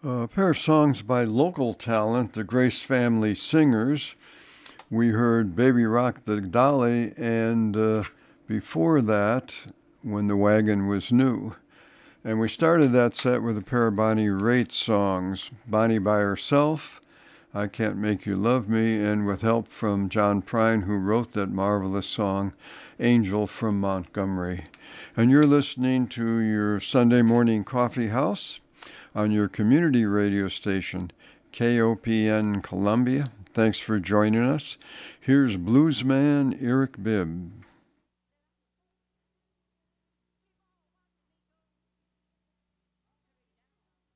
A pair of songs by local talent, the Grace Family Singers. We heard Baby Rock the Dolly, and before that, When the Wagon Was New. And we started that set with a pair of Bonnie Raitt songs, Bonnie by Herself, I Can't Make You Love Me, and with help from John Prine, who wrote that marvelous song, Angel from Montgomery. And you're listening to your Sunday morning coffee house on your community radio station, KOPN Columbia. Thanks for joining us. Here's bluesman Eric Bibb.